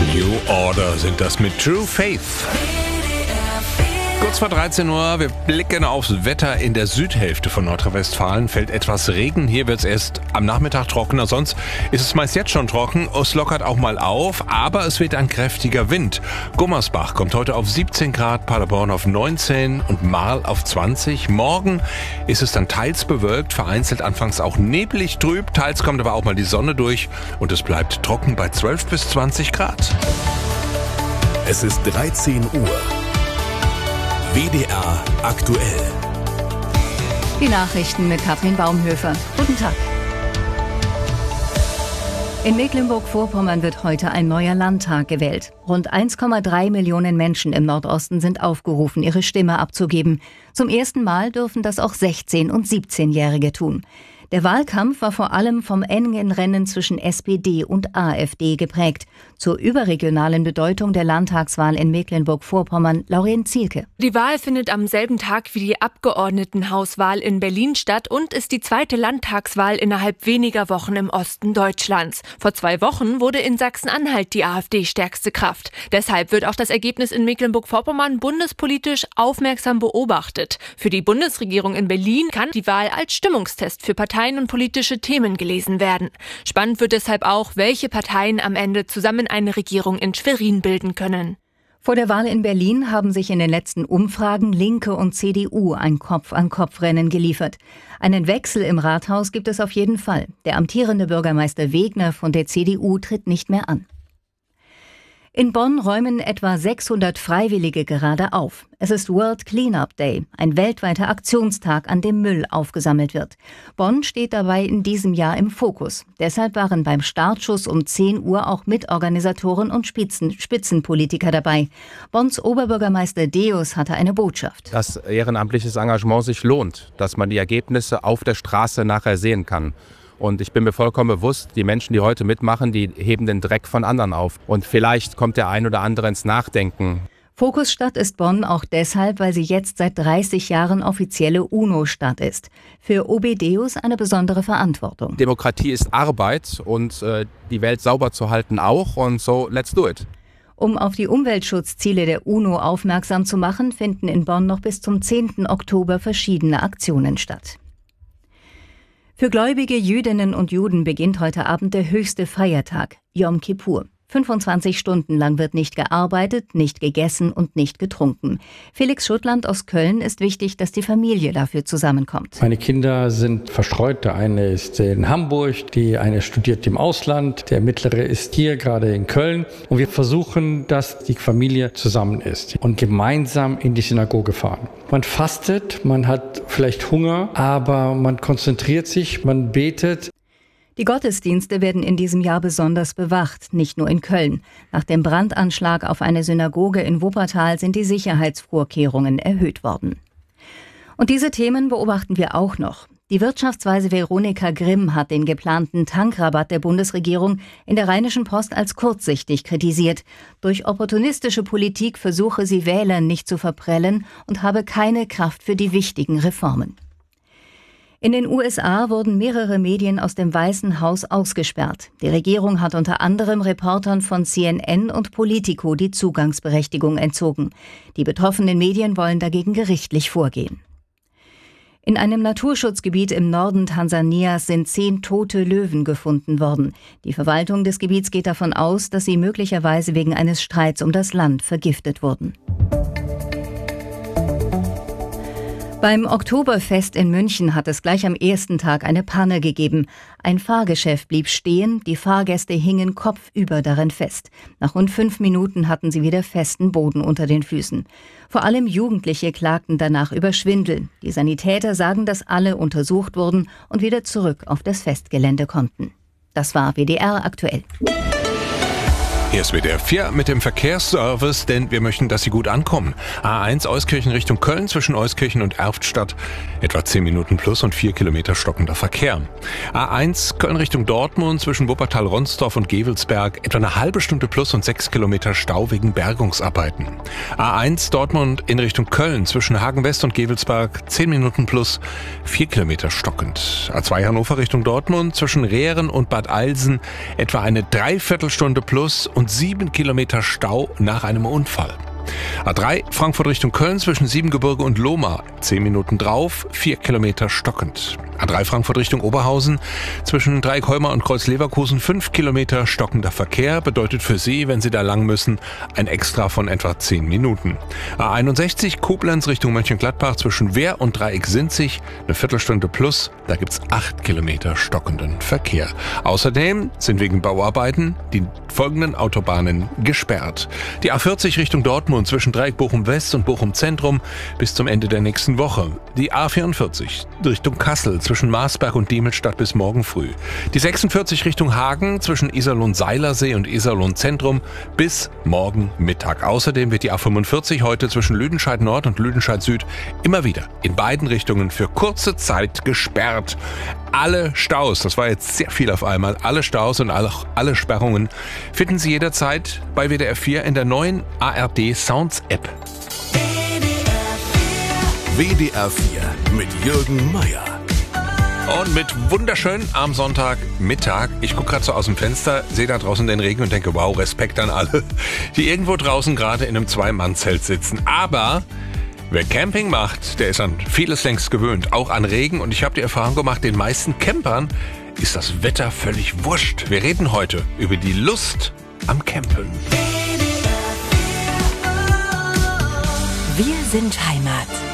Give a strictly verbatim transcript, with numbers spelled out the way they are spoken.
New Order sind das mit True Faith. Kurz vor dreizehn Uhr, wir blicken aufs Wetter. In der Südhälfte von Nordrhein-Westfalen fällt etwas Regen. Hier wird es erst am Nachmittag trockener, sonst ist es meist jetzt schon trocken. Es lockert auch mal auf, aber es weht ein kräftiger Wind. Gummersbach kommt heute auf siebzehn Grad, Paderborn auf neunzehn und Marl auf zwanzig. Morgen ist es dann teils bewölkt, vereinzelt anfangs auch neblig trüb, teils kommt aber auch mal die Sonne durch und es bleibt trocken bei zwölf bis zwanzig Grad. Es ist dreizehn Uhr. W D R aktuell. Die Nachrichten mit Katrin Baumhöfer. Guten Tag. In Mecklenburg-Vorpommern wird heute ein neuer Landtag gewählt. Rund eins Komma drei Millionen Menschen im Nordosten sind aufgerufen, ihre Stimme abzugeben. Zum ersten Mal dürfen das auch sechzehn- und siebzehnjährige tun. Der Wahlkampf war vor allem vom engen Rennen zwischen S P D und AfD geprägt. Zur überregionalen Bedeutung der Landtagswahl in Mecklenburg-Vorpommern, Lauren Zielke. Die Wahl findet am selben Tag wie die Abgeordnetenhauswahl in Berlin statt und ist die zweite Landtagswahl innerhalb weniger Wochen im Osten Deutschlands. Vor zwei Wochen wurde in Sachsen-Anhalt die AfD stärkste Kraft. Deshalb wird auch das Ergebnis in Mecklenburg-Vorpommern bundespolitisch aufmerksam beobachtet. Für die Bundesregierung in Berlin kann die Wahl als Stimmungstest für Parteien und politische Themen gelesen werden. Spannend wird deshalb auch, welche Parteien am Ende zusammen eine Regierung in Schwerin bilden können. Vor der Wahl in Berlin haben sich in den letzten Umfragen Linke und C D U ein Kopf-an-Kopf-Rennen geliefert. Einen Wechsel im Rathaus gibt es auf jeden Fall. Der amtierende Bürgermeister Wegner von der C D U tritt nicht mehr an. In Bonn räumen etwa sechshundert Freiwillige gerade auf. Es ist World Cleanup Day, ein weltweiter Aktionstag, an dem Müll aufgesammelt wird. Bonn steht dabei in diesem Jahr im Fokus. Deshalb waren beim Startschuss um zehn Uhr auch Mitorganisatoren und Spitzen, Spitzenpolitiker dabei. Bonns Oberbürgermeister Deus hatte eine Botschaft. Dass ehrenamtliches Engagement sich lohnt, dass man die Ergebnisse auf der Straße nachher sehen kann. Und ich bin mir vollkommen bewusst, die Menschen, die heute mitmachen, die heben den Dreck von anderen auf. Und vielleicht kommt der ein oder andere ins Nachdenken. Fokusstadt ist Bonn auch deshalb, weil sie jetzt seit dreißig Jahren offizielle UNO-Stadt ist. Für O B Deus eine besondere Verantwortung. Demokratie ist Arbeit und äh, die Welt sauber zu halten auch. Und so, let's do it. Um auf die Umweltschutzziele der UNO aufmerksam zu machen, finden in Bonn noch bis zum zehnten Oktober verschiedene Aktionen statt. Für gläubige Jüdinnen und Juden beginnt heute Abend der höchste Feiertag, Yom Kippur. fünfundzwanzig Stunden lang wird nicht gearbeitet, nicht gegessen und nicht getrunken. Felix Schuttland aus Köln ist wichtig, dass die Familie dafür zusammenkommt. Meine Kinder sind verstreut. Der eine ist in Hamburg, die eine studiert im Ausland, der mittlere ist hier gerade in Köln. Und wir versuchen, dass die Familie zusammen ist und gemeinsam in die Synagoge fahren. Man fastet, man hat vielleicht Hunger, aber man konzentriert sich, man betet. Die Gottesdienste werden in diesem Jahr besonders bewacht, nicht nur in Köln. Nach dem Brandanschlag auf eine Synagoge in Wuppertal sind die Sicherheitsvorkehrungen erhöht worden. Und diese Themen beobachten wir auch noch. Die Wirtschaftsweise Veronika Grimm hat den geplanten Tankrabatt der Bundesregierung in der Rheinischen Post als kurzsichtig kritisiert. Durch opportunistische Politik versuche sie Wählern nicht zu verprellen und habe keine Kraft für die wichtigen Reformen. In den U S A wurden mehrere Medien aus dem Weißen Haus ausgesperrt. Die Regierung hat unter anderem Reportern von C N N und Politico die Zugangsberechtigung entzogen. Die betroffenen Medien wollen dagegen gerichtlich vorgehen. In einem Naturschutzgebiet im Norden Tansanias sind zehn tote Löwen gefunden worden. Die Verwaltung des Gebiets geht davon aus, dass sie möglicherweise wegen eines Streits um das Land vergiftet wurden. Beim Oktoberfest in München hat es gleich am ersten Tag eine Panne gegeben. Ein Fahrgeschäft blieb stehen, die Fahrgäste hingen kopfüber darin fest. Nach rund fünf Minuten hatten sie wieder festen Boden unter den Füßen. Vor allem Jugendliche klagten danach über Schwindel. Die Sanitäter sagen, dass alle untersucht wurden und wieder zurück auf das Festgelände konnten. Das war W D R aktuell. Hier ist W D R vier mit dem Verkehrsservice, denn wir möchten, dass Sie gut ankommen. A eins Euskirchen Richtung Köln zwischen Euskirchen und Erftstadt etwa zehn Minuten plus und vier Kilometer stockender Verkehr. A eins Köln Richtung Dortmund zwischen Wuppertal-Ronsdorf und Gevelsberg etwa eine halbe Stunde plus und sechs Kilometer Stau wegen Bergungsarbeiten. A eins Dortmund in Richtung Köln zwischen Hagen-West und Gevelsberg zehn Minuten plus vier Kilometer stockend. A zwei Hannover Richtung Dortmund zwischen Rehren und Bad Eilsen etwa eine Dreiviertelstunde plus und und sieben Kilometer Stau nach einem Unfall. A drei Frankfurt Richtung Köln zwischen Siebengebirge und Lohmar. zehn Minuten drauf, vier Kilometer stockend. A drei Frankfurt Richtung Oberhausen zwischen Dreieckholmer und Kreuz-Leverkusen fünf Kilometer stockender Verkehr. Bedeutet für Sie, wenn Sie da lang müssen, ein Extra von etwa zehn Minuten. A einundsechzig Koblenz Richtung Mönchengladbach zwischen Wehr und Dreieck-Sinzig eine Viertelstunde plus. Da gibt's acht Kilometer stockenden Verkehr. Außerdem sind wegen Bauarbeiten die folgenden Autobahnen gesperrt. Die A vierzig Richtung Dortmund zwischen Dreieck Bochum West und Bochum Zentrum bis zum Ende der nächsten Woche. Die A vierundvierzig Richtung Kassel zwischen Marsberg und Diemelstadt bis morgen früh. Die sechsundvierzig Richtung Hagen zwischen Iserlohn-Seilersee und Iserlohn Zentrum bis morgen Mittag. Außerdem wird die A fünfundvierzig heute zwischen Lüdenscheid Nord und Lüdenscheid Süd immer wieder in beiden Richtungen für kurze Zeit gesperrt. Alle Staus, das war jetzt sehr viel auf einmal, alle Staus und auch alle Sperrungen finden Sie jederzeit bei W D R vier in der neuen A R D Sounds App. W D R vier mit Jürgen Meier. Und mit wunderschön am Sonntagmittag. Ich gucke gerade so aus dem Fenster, sehe da draußen den Regen und denke, wow, Respekt an alle, die irgendwo draußen gerade in einem Zwei-Mann-Zelt sitzen. Aber wer Camping macht, der ist an vieles längst gewöhnt, auch an Regen. Und ich habe die Erfahrung gemacht, den meisten Campern ist das Wetter völlig wurscht. Wir reden heute über die Lust am Campen. Wir sind Heimat.